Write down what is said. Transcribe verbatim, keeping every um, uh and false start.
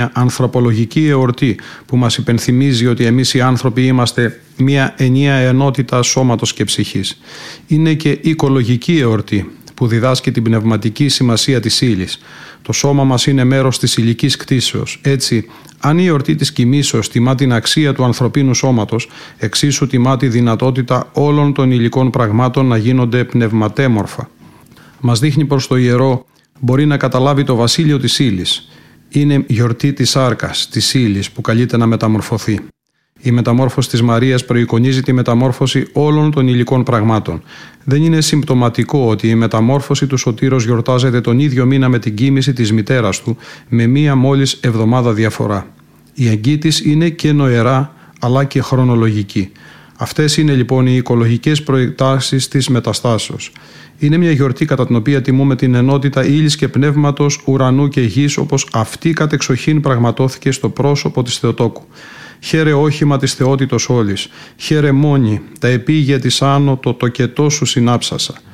ανθρωπολογική εορτή που μας υπενθυμίζει ότι εμείς οι άνθρωποι είμαστε μια ενιαία ενότητα σώματος και ψυχής. Είναι και οικολογική εορτή που διδάσκει την πνευματική σημασία της ύλης. Το σώμα μας είναι μέρος της υλικής κτήσεως. Έτσι, αν η εορτή της κοιμήσεως τιμά την αξία του ανθρωπίνου σώματος, εξίσου τιμά τη δυνατότητα όλων των υλικών πραγμάτων να γίνονται πνευματέμορφα. Μας δείχνει προς το ιερό μπορεί να καταλάβει το βασίλειο της ύλης. Είναι γιορτή της σάρκας, της ύλης που καλείται να μεταμορφωθεί. Η μεταμόρφωση της Μαρίας προεικονίζει τη μεταμόρφωση όλων των υλικών πραγμάτων. Δεν είναι συμπτωματικό ότι η μεταμόρφωση του Σωτήρος γιορτάζεται τον ίδιο μήνα με την κοίμηση της μητέρας του, με μία μόλις εβδομάδα διαφορά. Η αγκή της είναι και νοερά, αλλά και χρονολογική. Αυτές είναι λοιπόν οι οικολογικές προεκτάσεις της μεταστάσεως. Είναι μια γιορτή κατά την οποία τιμούμε την ενότητα ύλης και πνεύματος, ουρανού και γης, όπως αυτή κατεξοχήν πραγματώθηκε στο πρόσωπο της Θεοτόκου. Χαίρε όχημα της θεότητος όλης, χαίρε μόνη, τα επίγεια της άνω το τοκετό σου συνάψασα.